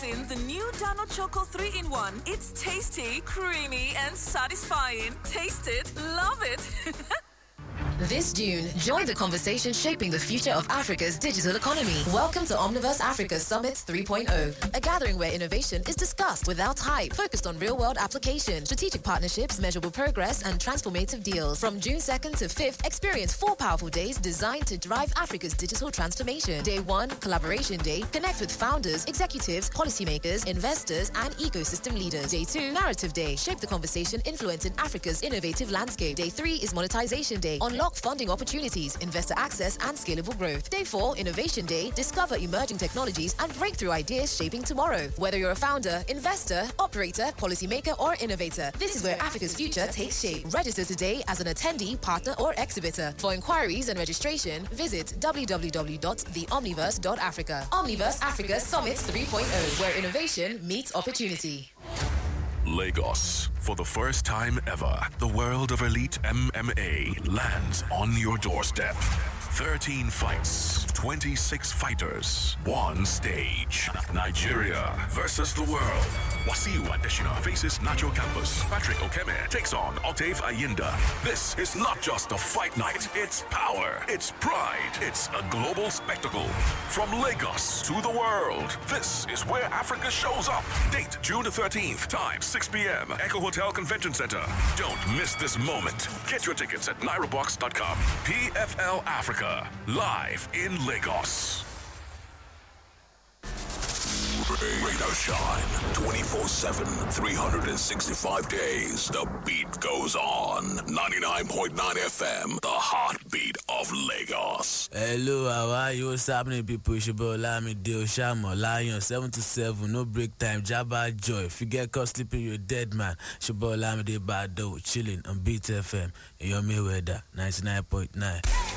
Introducing the new Dano Choco 3-in-1. It's tasty, creamy, and satisfying. Taste it, love it. This June, join the conversation shaping the future of Africa's digital economy. Welcome to Omniverse Africa Summit 3.0, a gathering where innovation is discussed without hype, focused on real-world applications, strategic partnerships, measurable progress, and transformative deals. From June 2nd to 5th, experience 4 powerful days designed to drive Africa's digital transformation. Day 1, Collaboration Day. Connect with founders, executives, policymakers, investors, and ecosystem leaders. Day 2, Narrative Day. Shape the conversation influencing Africa's innovative landscape. Day 3 is Monetization Day. Unlock funding opportunities, investor access, and scalable growth. Day 4, Innovation Day. Discover emerging technologies and breakthrough ideas shaping tomorrow. Whether you're a founder, investor, operator, policymaker, or innovator, this is where Africa's future takes shape. Register today as an attendee, partner, or exhibitor. For inquiries and registration, visit www.theomniverse.africa. Omniverse Africa Summit 3.0, where innovation meets opportunity. Lagos. For the first time ever, the world of elite MMA lands on your doorstep. 13 fights, 26 fighters, one stage. Nigeria versus the world. Wasiu Adesina faces Nacho Campos. Patrick Okeme takes on Octave Ayinda. This is not just a fight night. It's power. It's pride. It's a global spectacle. From Lagos to the world, this is where Africa shows up. Date June the 13th. Time 6 p.m. Echo Hotel Convention Center. Don't miss this moment. Get your tickets at NairoBox.com. PFL Africa. Live in Lagos. Radio Shine 24/7, 365 days. The beat goes on. 99.9 FM, the heartbeat of Lagos. Hello, how are you? What's happening, people? It's your boy Olamide Oshamo, Lion 7 to 7, no break time, Jabba Joy. If you get caught sleeping, you're a dead man. It's your boy Olamide Bado, chilling on Beat FM. And your Mayweather 99.9.